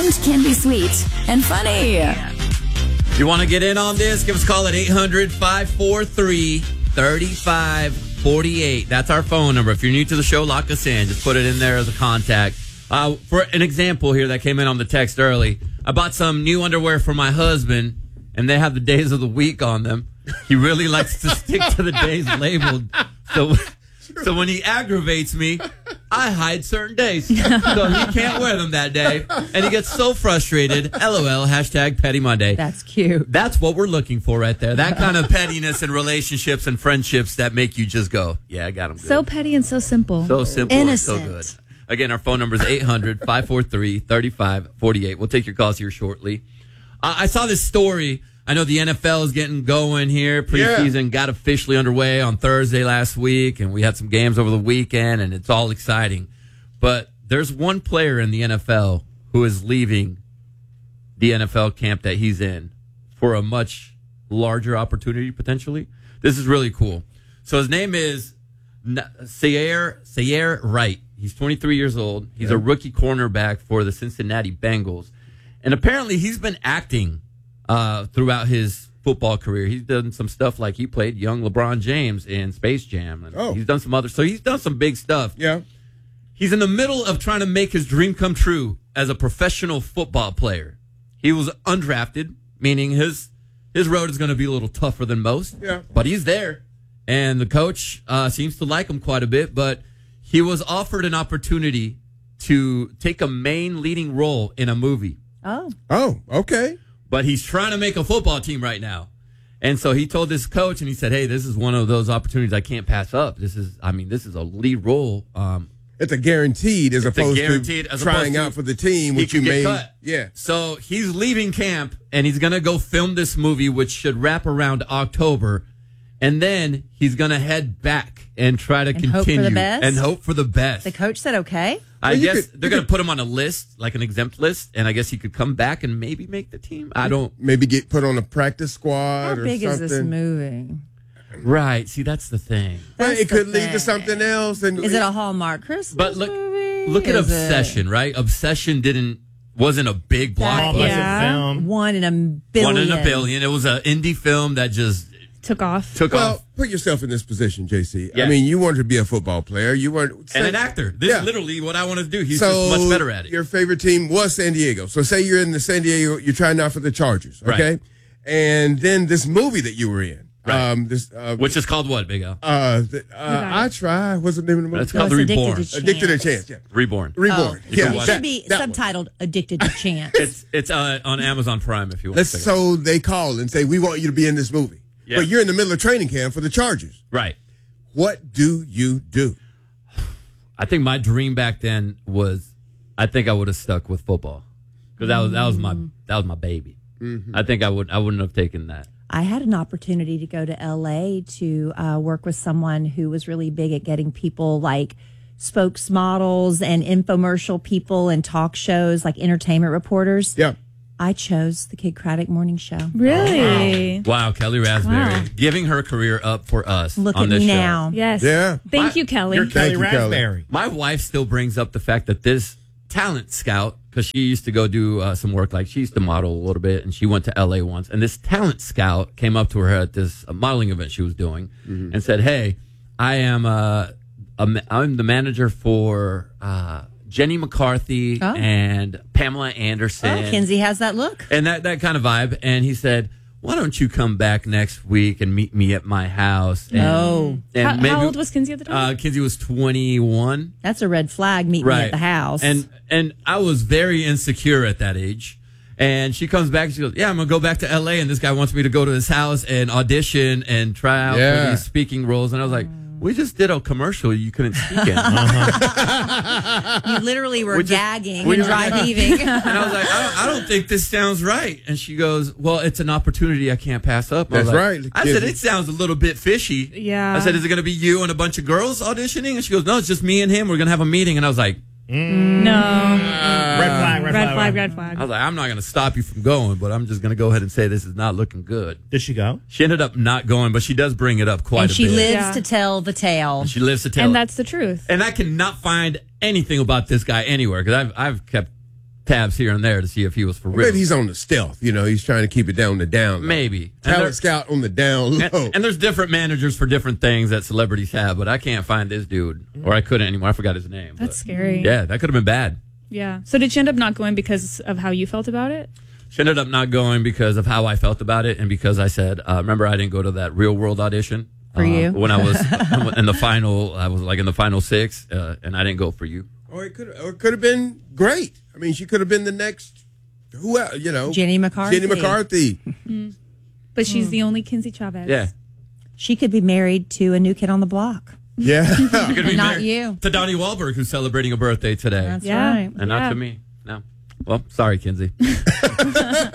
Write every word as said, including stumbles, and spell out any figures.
and can be sweet and funny. If you want to get in on this, give us a call at eight hundred, five four three, three five four eight. That's our phone number. If you're new to the show, lock us in. Just put it in there as a contact. Uh, for an example here that came in on the text early, I bought some new underwear for my husband, and they have the days of the week on them. He really likes to stick to the days labeled. So, so when he aggravates me, I hide certain days. So he can't wear them that day. And he gets so frustrated. LOL, hashtag Petty Monday. That's cute. That's what we're looking for right there. That kind of pettiness in relationships and friendships that make you just go, yeah, I got him good. So petty and so simple. So simple Innocent. and so good. Again, our phone number is eight hundred, five four three, three five four eight. We'll take your calls here shortly. Uh, I saw this story. I know the N F L is getting going here. Preseason yeah. got officially underway on Thursday last week, and we had some games over the weekend, and it's all exciting. But there's one player in the N F L who is leaving the N F L camp that he's in for a much larger opportunity, potentially. This is really cool. So his name is Sayer, Sayer Wright. He's twenty-three years old. He's yeah. a rookie cornerback for the Cincinnati Bengals. And apparently he's been acting uh, throughout his football career. He's done some stuff like he played young LeBron James in Space Jam. And oh. He's done some other. So he's done some big stuff. Yeah. He's in the middle of trying to make his dream come true as a professional football player. He was undrafted, meaning his his road is going to be a little tougher than most. Yeah. But he's there. And the coach uh, seems to like him quite a bit. But he was offered an opportunity to take a main leading role in a movie. Oh. Oh, okay. But he's trying to make a football team right now. And so he told this coach, and he said, hey, this is one of those opportunities I can't pass up. This is, I mean, this is a lead role. Um, it's a guaranteed as it's opposed a guaranteed, to as trying opposed to out for the team, which you may. Cut. Yeah. So he's leaving camp, and he's going to go film this movie, which should wrap around October. And then he's going to head back and try to and continue. Hope for the best? And hope for the best. The coach said okay. I well, guess could, they're going to could, put him on a list, like an exempt list, and I guess he could come back and maybe make the team. I don't. Maybe get put on a practice squad How or big something. is this movie? Right. See, that's the thing. Well, That's it could the lead to thing. something else. And Is it a Hallmark Christmas But look, movie? look at Is Obsession, it right? Obsession didn't wasn't a big That- blockbuster. yeah. film. one in a billion? One in a billion. It was an indie film that just Took off. took well, off. put yourself in this position, J C. Yeah. I mean, you wanted to be a football player. You weren't. And an actor. This Yeah. is literally what I want to do. He's so just much better at it. Your favorite team was San Diego. So say you're in the San Diego, you're trying out for the Chargers, okay? Right. And then this movie that you were in, Right. um, this, uh, Which is called what, Big Al? uh, the, uh I try. What's the name of the movie? That's No, called it's The Addicted Reborn. to Addicted to Chance. Chance. Yeah, Reborn. Reborn. Oh, Yeah, it that- should be that one. subtitled "Addicted to Chance." It's it's uh, on Amazon Prime if you want Let's, to check it out. so they call and say, we want you to be in this movie. Yeah. But you're in the middle of training camp for the Chargers. Right. What do you do? I think my dream back then was, I think I would have stuck with football because that was that was my that was my baby. Mm-hmm. I think I would I wouldn't have taken that. I had an opportunity to go to L A to uh, work with someone who was really big at getting people like spokesmodels and infomercial people and talk shows, like entertainment reporters. Yeah. I chose the Kid Craddock Morning Show. Really? Wow, Kelly Raspberry Wow. giving her career up for us. Look on at this me show. now. Yes. Yeah. Thank My- you, Kelly. You're Kelly you, Kelly. Raspberry. My wife still brings up the fact that this talent scout, because she used to go do uh, some work, like she used to model a little bit, and she went to L A once, and this talent scout came up to her at this uh, modeling event she was doing Mm-hmm. and said, hey, I am uh, a, ma- I'm the manager for uh, Jenny McCarthy Oh. and Pamela Anderson. Oh, Kinsey has that look. And that, that kind of vibe. And he said, why don't you come back next week and meet me at my house? And, No. and how, how old was Kinsey at the time? Uh, Kinsey was twenty-one. That's a red flag. Meet me at the house. And and I was very insecure at that age. And she comes back and she goes, yeah, I'm going to go back to L A and this guy wants me to go to his house and audition and try out Yeah. for these speaking roles. And I was like, we just did a commercial you couldn't speak in. you literally were We just- gagging we and were- dry heaving. And I was like, I don't, I don't think this sounds right. And she goes, well, it's an opportunity I can't pass up. I was That's like- right. I said, it sounds a little bit fishy. Yeah. I said, is it going to be you and a bunch of girls auditioning? And she goes, no, it's just me and him. We're going to have a meeting. And I was like, no. Red flag, red, Red flag, flag, red flag. I was like, I'm not going to stop you from going, but I'm just going to go ahead and say this is not looking good. Did she go? She ended up not going, but she does bring it up quite and a she bit. lives Yeah. to tell the tale. She lives to tell And it. that's the truth. And I cannot find anything about this guy anywhere because I've I've kept tabs here and there to see if he was for real. Maybe he's on the stealth. You know, he's trying to keep it down the down low. Maybe. And Talent there- scout on the down low. And, and there's different managers for different things that celebrities have, but I can't find this dude, or I couldn't anymore. I forgot his name. That's but- scary. Yeah, that could have been bad. Yeah. So did she end up not going because of how you felt about it? She ended up not going because of how I felt about it, and because I said, uh, remember, I didn't go to that Real World audition For uh, you? when I was in the final. I was like in the final six, uh, and I didn't go for you. Or it could, or it could have been great. I mean, she could have been the next, who else, you know, Jenny McCarthy. Jenny McCarthy. But she's the only Kinsey Chavez. Yeah, She could be married to a new kid on the block. Yeah. Could be Not married you. to Donnie Wahlberg, who's celebrating a birthday today, That's Yeah. right. and not Yeah. to me. No, well, sorry, Kinsey.